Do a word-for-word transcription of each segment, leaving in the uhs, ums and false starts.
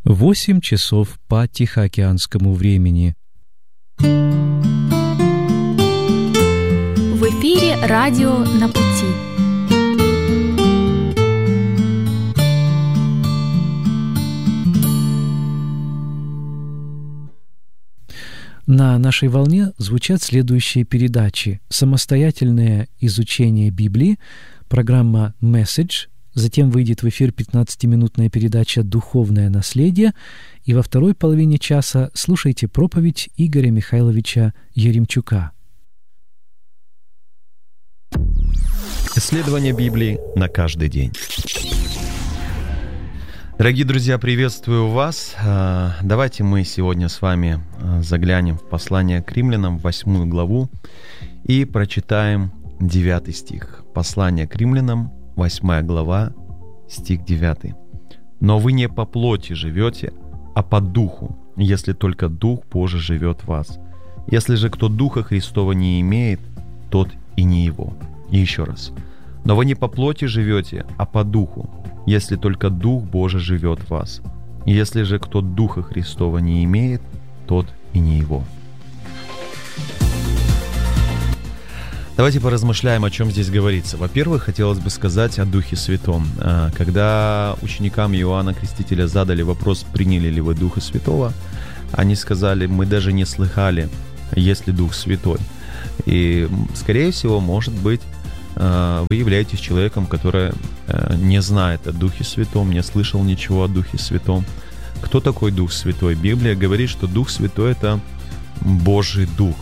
Восемь часов по Тихоокеанскому времени. В эфире радио «На пути». На нашей волне звучат следующие передачи: самостоятельное изучение Библии, программа «Месседж», затем выйдет в эфир пятнадцатиминутная передача «Духовное наследие», и во второй половине часа слушайте проповедь Игоря Михайловича Еремчука. Исследование Библии на каждый день. Дорогие друзья, приветствую вас. Давайте мы сегодня с вами заглянем в послание к римлянам, восьмую главу, и прочитаем девятый стих. Послание к римлянам, восьмая глава, стих девятый. «Но вы не по плоти живете, а по духу, если только Дух Божий живет в вас. Если же кто Духа Христова не имеет, тот и не его». И еще раз. «Но вы не по плоти живете, а по духу, если только Дух Божий живет в вас. Если же кто Духа Христова не имеет, тот и не его». Давайте поразмышляем, о чем здесь говорится. Во-первых, хотелось бы сказать о Духе Святом. Когда ученикам Иоанна Крестителя задали вопрос, приняли ли вы Духа Святого, они сказали: мы даже не слыхали, есть ли Дух Святой. И, скорее всего, может быть, вы являетесь человеком, который не знает о Духе Святом, не слышал ничего о Духе Святом. Кто такой Дух Святой? Библия говорит, что Дух Святой — это Божий Дух.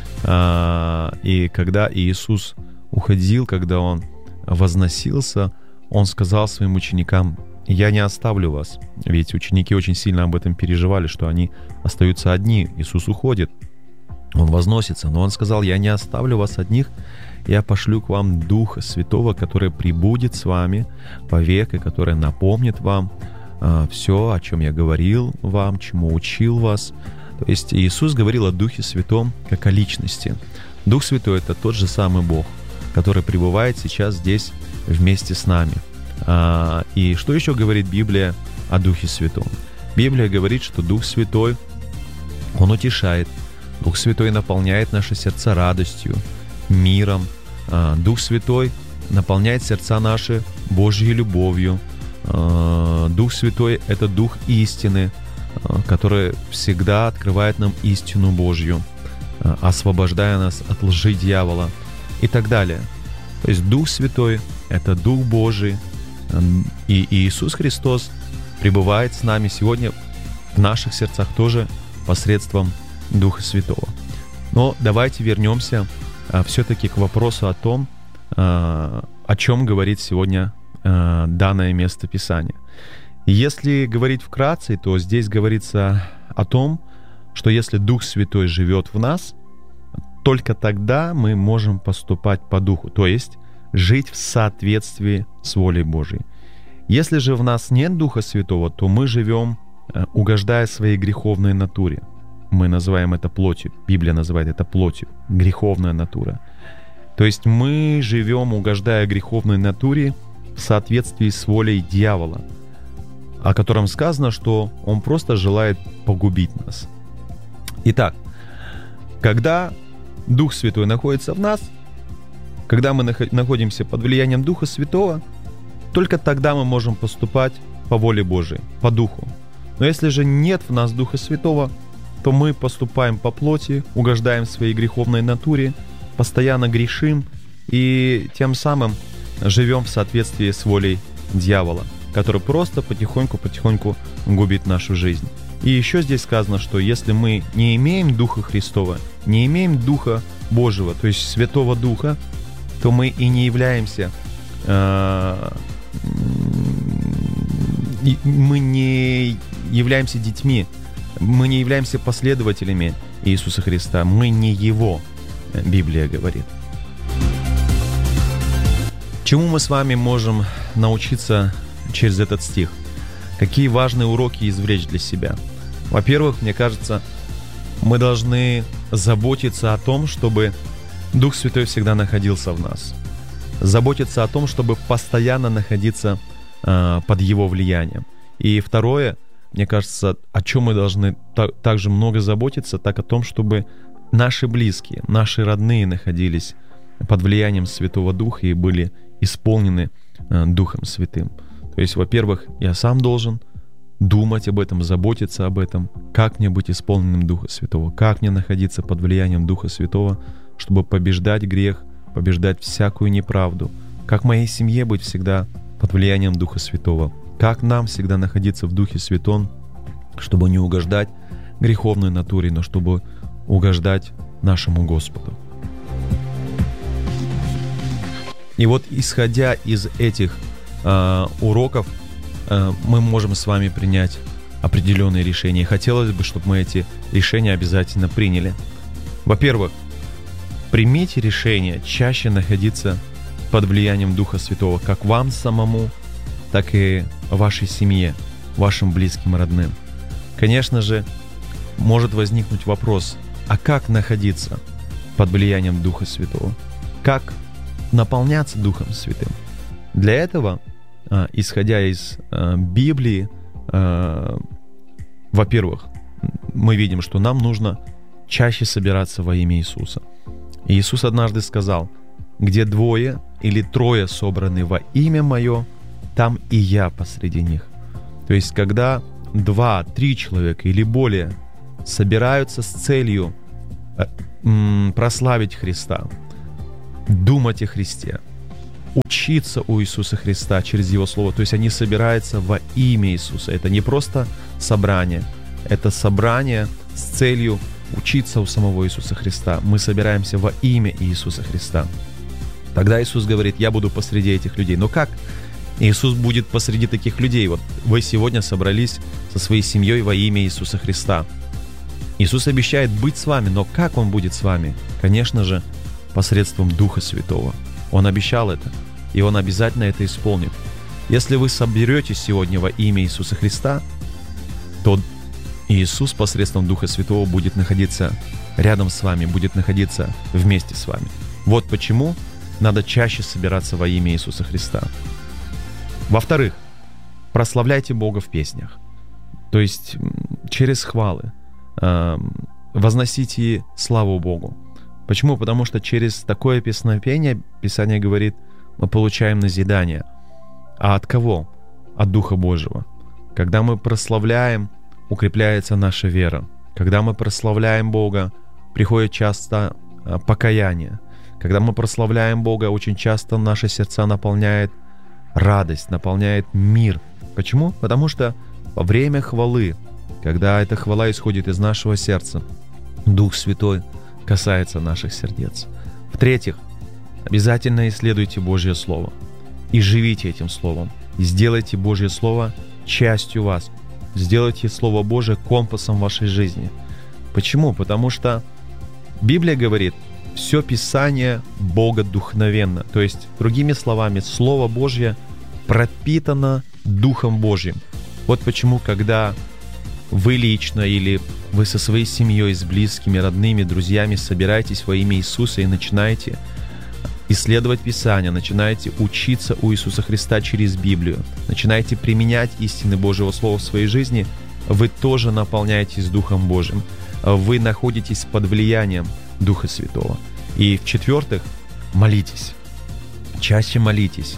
И когда Иисус уходил, когда Он возносился, Он сказал своим ученикам: «Я не оставлю вас». Ведь ученики очень сильно об этом переживали, что они остаются одни. Иисус уходит, Он возносится, но Он сказал: «Я не оставлю вас одних, я пошлю к вам Духа Святого, который пребудет с вами повек, и который напомнит вам все, о чем я говорил вам, чему учил вас». То есть Иисус говорил о Духе Святом как о личности. Дух Святой — это тот же самый Бог, который пребывает сейчас здесь вместе с нами. И что еще говорит Библия о Духе Святом? Библия говорит, что Дух Святой, Он утешает. Дух Святой наполняет наши сердца радостью, миром. Дух Святой наполняет сердца наши Божьей любовью. Дух Святой — это Дух истины, который всегда открывает нам истину Божью, освобождая нас от лжи дьявола и так далее. То есть Дух Святой — это Дух Божий, и Иисус Христос пребывает с нами сегодня в наших сердцах тоже посредством Духа Святого. Но давайте вернемся все-таки к вопросу о том, о чем говорит сегодня данное место Писания. Если говорить вкратце, то здесь говорится о том, что если Дух Святой живет в нас, только тогда мы можем поступать по Духу, то есть жить в соответствии с волей Божией. Если же в нас нет Духа Святого, то мы живем, угождая своей греховной натуре. Мы называем это плотью, Библия называет это плотью, греховная натура. То есть мы живем, угождая греховной натуре в соответствии с волей дьявола, о котором сказано, что он просто желает погубить нас. Итак, когда Дух Святой находится в нас, когда мы находимся под влиянием Духа Святого, только тогда мы можем поступать по воле Божией, по Духу. Но если же нет в нас Духа Святого, то мы поступаем по плоти, угождаем своей греховной натуре, постоянно грешим и тем самым живем в соответствии с волей дьявола, который просто потихоньку-потихоньку губит нашу жизнь. И еще здесь сказано, что если мы не имеем Духа Христова, не имеем Духа Божьего, то есть Святого Духа, то мы и не являемся, э, мы не являемся детьми, мы не являемся последователями Иисуса Христа, мы не Его, Библия говорит. Чему мы с вами можем научиться через этот стих? Какие важные уроки извлечь для себя? Во-первых, мне кажется, мы должны заботиться о том, чтобы Дух Святой всегда находился в нас. Заботиться о том, чтобы постоянно находиться э, под Его влиянием. И второе, мне кажется, о чем мы должны так, также много заботиться, так о том, чтобы наши близкие, наши родные находились под влиянием Святого Духа и были исполнены э, Духом Святым. То есть, во-первых, я сам должен думать об этом, заботиться об этом, как мне быть исполненным Духа Святого, как мне находиться под влиянием Духа Святого, чтобы побеждать грех, побеждать всякую неправду, как моей семье быть всегда под влиянием Духа Святого, как нам всегда находиться в Духе Святом, чтобы не угождать греховной натуре, но чтобы угождать нашему Господу. И вот, исходя из этих э, уроков, э, мы можем с вами принять определенные решения. И хотелось бы, чтобы мы эти решения обязательно приняли. Во-первых, примите решение чаще находиться под влиянием Духа Святого, как вам самому, так и вашей семье, вашим близким, родным. Конечно же, может возникнуть вопрос, а как находиться под влиянием Духа Святого? Как наполняться Духом Святым? Для этого, исходя из Библии, во-первых, мы видим, что нам нужно чаще собираться во имя Иисуса. И Иисус однажды сказал: «Где двое или трое собраны во имя Мое, там и Я посреди них». То есть, когда два, три человека или более собираются с целью прославить Христа, думать о Христе, учиться у Иисуса Христа через Его Слово. То есть они собираются во имя Иисуса. Это не просто собрание, это собрание с целью учиться у самого Иисуса Христа. Мы собираемся во имя Иисуса Христа. Тогда Иисус говорит: «Я буду посреди этих людей». Но как Иисус будет посреди таких людей? Вот вы сегодня собрались со своей семьей во имя Иисуса Христа. Иисус обещает быть с вами, но как Он будет с вами? Конечно же, посредством Духа Святого. Он обещал это, и Он обязательно это исполнит. Если вы соберетесь сегодня во имя Иисуса Христа, то Иисус посредством Духа Святого будет находиться рядом с вами, будет находиться вместе с вами. Вот почему надо чаще собираться во имя Иисуса Христа. Во-вторых, прославляйте Бога в песнях, то есть через хвалы, возносите славу Богу. Почему? Потому что через такое песнопение, Писание говорит, мы получаем назидание. А от кого? От Духа Божьего. Когда мы прославляем, укрепляется наша вера. Когда мы прославляем Бога, приходит часто покаяние. Когда мы прославляем Бога, очень часто наши сердца наполняет радость, наполняет мир. Почему? Потому что во время хвалы, когда эта хвала исходит из нашего сердца, Дух Святой касается наших сердец. В-третьих, обязательно исследуйте Божье Слово и живите этим Словом. Сделайте Божье Слово частью вас. Сделайте Слово Божие компасом вашей жизни. Почему? Потому что Библия говорит, все Писание богодухновенно. То есть, другими словами, Слово Божье пропитано Духом Божьим. Вот почему, когда вы лично или вы со своей семьей, с близкими, родными, друзьями собираетесь во имя Иисуса и начинаете исследовать Писание, начинаете учиться у Иисуса Христа через Библию, начинаете применять истины Божьего Слова в своей жизни, вы тоже наполняетесь Духом Божьим. Вы находитесь под влиянием Духа Святого. И в-четвертых, молитесь. Чаще молитесь.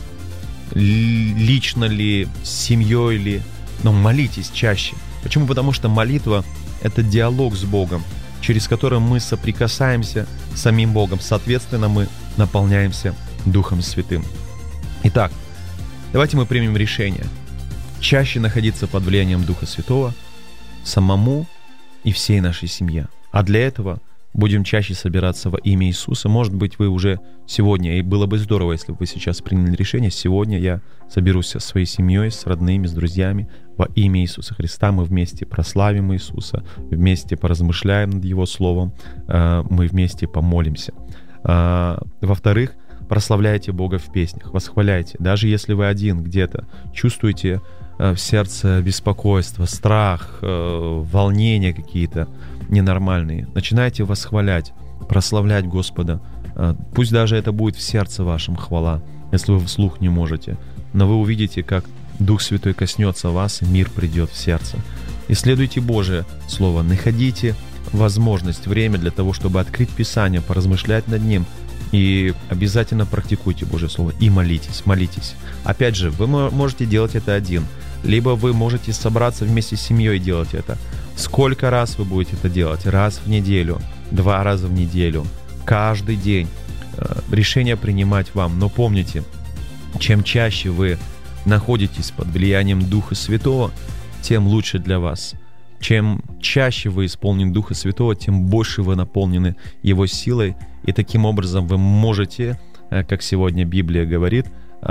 Лично ли, с семьей ли, но молитесь чаще. Почему? Потому что молитва — это диалог с Богом, через который мы соприкасаемся с самим Богом. Соответственно, мы наполняемся Духом Святым. Итак, давайте мы примем решение чаще находиться под влиянием Духа Святого самому и всей нашей семье. А для этого будем чаще собираться во имя Иисуса. Может быть, вы уже сегодня, и было бы здорово, если бы вы сейчас приняли решение, сегодня я соберусь со своей семьей, с родными, с друзьями во имя Иисуса Христа. Мы вместе прославим Иисуса, вместе поразмышляем над Его Словом, мы вместе помолимся. Во-вторых, прославляйте Бога в песнях, восхваляйте. Даже если вы один где-то чувствуете в сердце беспокойство, страх, волнения какие-то ненормальные, начинайте восхвалять, прославлять Господа. Пусть даже это будет в сердце вашем хвала, если вы вслух не можете. Но вы увидите, как Дух Святой коснется вас, и мир придет в сердце. исследуйте Божие Слово, находите возможность, время для того, чтобы открыть Писание, поразмышлять над ним, и обязательно практикуйте Божье Слово и молитесь, молитесь. Опять же, вы можете делать это один, либо вы можете собраться вместе с семьей и делать это. Сколько раз вы будете это делать? Раз в неделю, два раза в неделю, каждый день. Решение принимать вам. Но помните, чем чаще вы находитесь под влиянием Духа Святого, тем лучше для вас. Чем чаще вы исполнены Духа Святого, тем больше вы наполнены Его силой. И таким образом вы можете, как сегодня Библия говорит,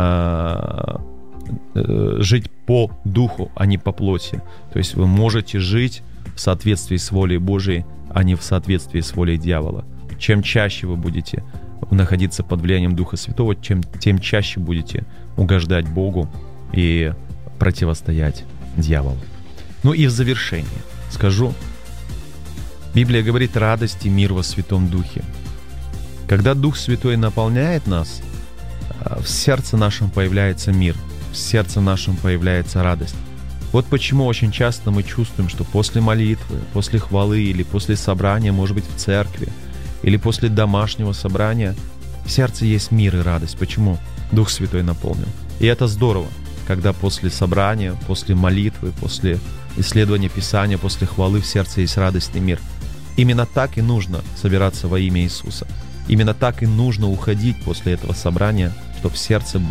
жить по Духу, а не по плоти. То есть вы можете жить в соответствии с волей Божией, а не в соответствии с волей дьявола. Чем чаще вы будете находиться под влиянием Духа Святого, чем, тем чаще будете угождать Богу и противостоять дьяволу. Ну и в завершение скажу, Библия говорит: радость и мир во Святом Духе. Когда Дух Святой наполняет нас, в сердце нашем появляется мир, в сердце нашем появляется радость. Вот почему очень часто мы чувствуем, что после молитвы, после хвалы или после собрания, может быть, в церкви, или после домашнего собрания, в сердце есть мир и радость. Почему? Дух Святой наполнен. И это здорово, когда после собрания, после молитвы, после исследования Писания, после хвалы в сердце есть радость и мир. Именно так и нужно собираться во имя Иисуса. Именно так и нужно уходить после этого собрания, чтобы в сердце